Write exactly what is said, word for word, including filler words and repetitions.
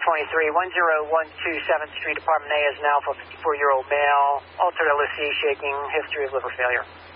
twenty-three, one zero one two seventh Street, Apartment A, is an alpha, fifty-four-year-old male, altered L S C, shaking, history of liver failure.